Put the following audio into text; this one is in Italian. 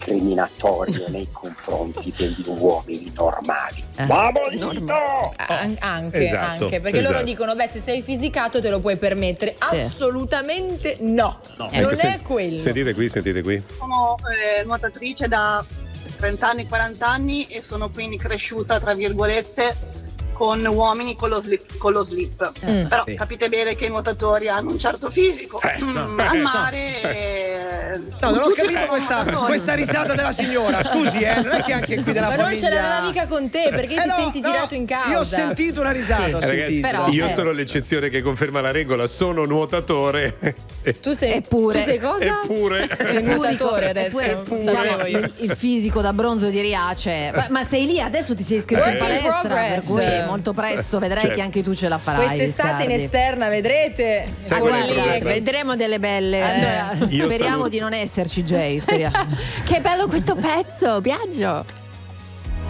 discriminatorio nei confronti degli uomini normali. Anche perché loro dicono se sei fisicato te lo puoi permettere. Assolutamente no. Non è quello. Sentite qui. Sono nuotatrice da 30 anni, 40 anni e sono quindi cresciuta tra virgolette con uomini con lo slip. Però capite bene che i nuotatori hanno un certo fisico al mare. Non ho capito questa risata della signora. Scusi, non è che anche qui della famiglia. Ma non ce l'aveva mica con te, perché ti senti tirato in causa? Io ho sentito una risata. Ragazzi, però, io sono l'eccezione che conferma la regola, sono nuotatore. Tu sei cosa? Eppure. Sei nuotatore adesso. Diciamo, il fisico da bronzo di Riace. Ma sei lì, adesso ti sei iscritto in palestra, per cui molto presto vedrai che anche tu ce la farai. Quest'estate in esterna vedrete. Vedremo delle belle. Speriamo di non esserci, Jay. Speriamo. Che bello questo pezzo, Biagio.